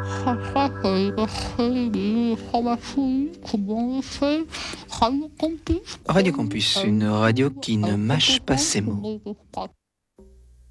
Ça, c'est des informations, comment on fait, Radio Campus. Radio Campus, une radio qui ne mâche pas ses mots.